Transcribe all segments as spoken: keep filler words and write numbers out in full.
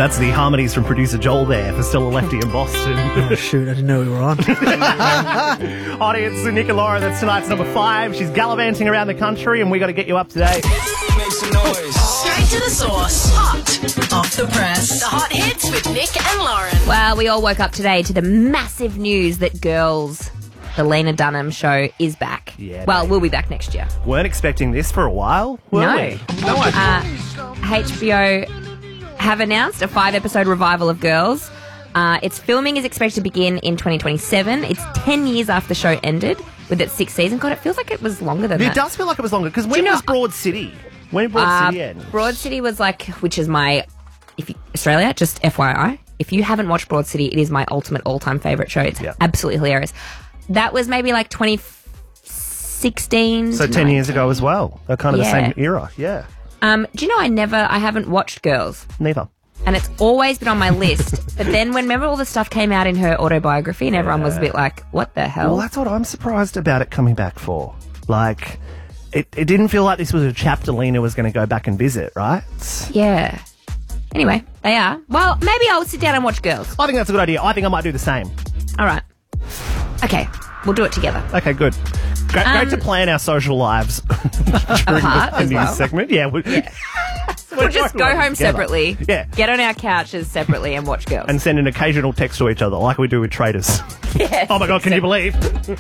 That's the harmonies from producer Joel there for Still a Lefty in Boston. Oh, shoot, I didn't know we were on. Audience, Nick and Laura, that's tonight's number five. She's gallivanting around the country and we got to get you up to date. Make some noise. Straight to the source. Hot off the press. The hot hits with Nick and Lauren. Well, we all woke up today to the massive news that Girls, the Lena Dunham show, is back. Yeah, well, baby. we'll be back next year. Weren't expecting this for a while, were No. we? No idea. Uh, H B O have announced a five-episode revival of Girls. Uh, its filming is expected to begin in twenty twenty-seven. It's ten years after the show ended with its sixth season. God, it feels like it was longer than It that. does feel like it was longer, because when you know- was Broad City? When did Broad Uh, City end? Broad City was like, which is my, if you, Australia, just F Y I, if you haven't watched Broad City, it is my ultimate all-time favourite show. It's Yeah. absolutely hilarious. That was maybe like twenty sixteen. So ten years ago as well. They're kind of Yeah. the same era, yeah. Um, do you know I never, I haven't watched Girls. Neither. And it's always been on my list. But then when, remember all the stuff came out in her autobiography and everyone was a bit like, what the hell? Well, that's what I'm surprised about it coming back for. Like, it, it didn't feel like this was a chapter Lena was going to go back and visit, right? Yeah. Anyway, they are. Well, maybe I'll sit down and watch Girls. I think that's a good idea. I think I might do the same. All right. Okay, we'll do it together. Okay, good. Great, Um, great to plan our social lives during Apart the, the as news well. segment. Yeah. We, We'll just go home separately. Yeah. Get on our couches separately and watch Girls. And send an occasional text to each other, like we do with traders. Yes, Oh my God, can you believe?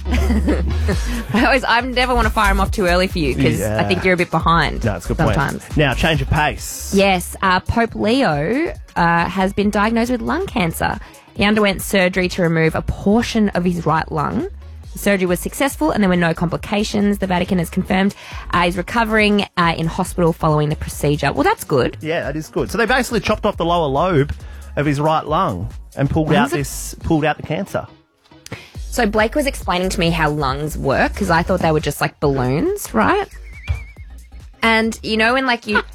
I always, I never want to fire them off too early for you because Yeah. I think you're a bit behind. No, it's a good sometimes. point. Now, change of pace. Yes, uh, Pope Leo uh, has been diagnosed with lung cancer. He underwent surgery to remove a portion of his right lung. The surgery was successful and there were no complications. The Vatican has confirmed uh, he's recovering uh, in hospital following the procedure. Well, that's good. Yeah, that is good. So they basically chopped off the lower lobe of his right lung and pulled Lungs out are- this, pulled out the cancer. So Blake was explaining to me how lungs work because I thought they were just like balloons, right? And you know when like you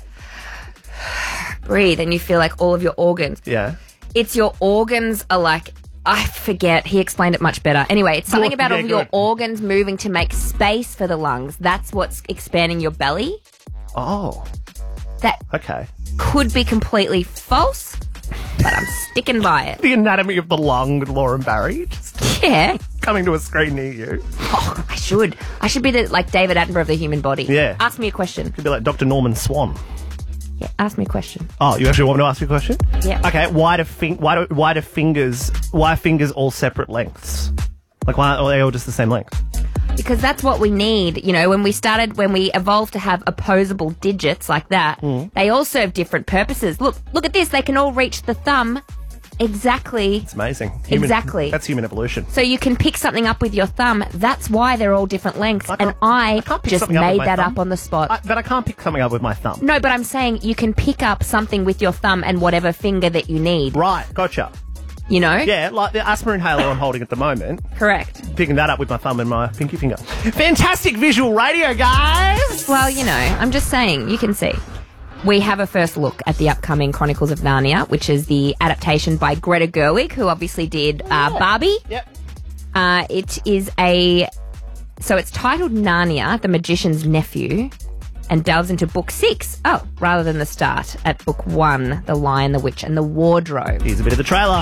breathe and you feel like all of your organs, Yeah. it's your organs are like, I forget, he explained it much better. Anyway, it's something Good, about yeah, all of your good. organs moving to make space for the lungs. That's what's expanding your belly. Oh, That okay. could be completely false, but I'm sticking by it. The anatomy of the lung with Lauren Barry just Yeah. coming to a screen near you. Oh, I should. I should be the like David Attenborough of the human body. Yeah. Ask me a question. Could be like Doctor Norman Swan. Yeah, ask me a question. Oh, you actually want me to ask you a question? Yeah. Okay, why do, fin- why do why do fingers why are fingers all separate lengths? Like why are they all just the same length? Because that's what we need. You know, when we started, when we evolved to have opposable digits like that, Mm. they all serve different purposes. Look, look at this. They can all reach the thumb exactly. It's amazing. Exactly. That's human evolution. So you can pick something up with your thumb. That's why they're all different lengths. I And can't- I, I can't pick just something up with made my that thumb. up on the spot. I, but I can't pick something up with my thumb. no, but I'm saying you can pick up something with your thumb and whatever finger that you need. Right, gotcha. You know? Yeah, like the asthma inhaler I'm holding at the moment. Correct. Picking that up with my thumb and my pinky finger. Fantastic visual radio, guys! Well, you know, I'm just saying, you can see. We have a first look at the upcoming Chronicles of Narnia, which is the adaptation by Greta Gerwig, who obviously did uh, Barbie. Yep. Uh, it is a... So it's titled Narnia, the Magician's Nephew, and delves into book six. Oh, rather than the start at book one, The Lion, the Witch, and the Wardrobe. Here's a bit of the trailer.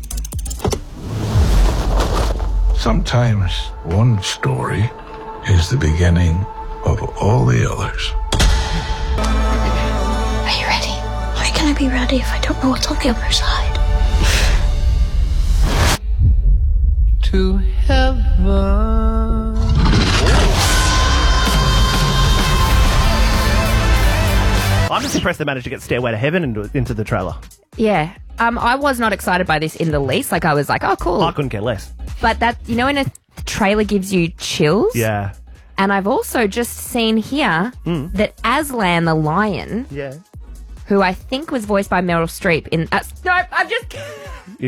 Sometimes one story is the beginning of all the others. Are you ready? Why can I be ready if I don't know what's on the other side? To heaven. I'm just impressed they managed to get Stairway to Heaven into, into the trailer. Yeah. Um, I was not excited by this in the least. Like, I was like, oh, cool. I couldn't care less. But that, you know, when a trailer gives you chills? Yeah. And I've also just seen here that Aslan the lion, Yeah. who I think was voiced by Meryl Streep in... Uh, no, I've just...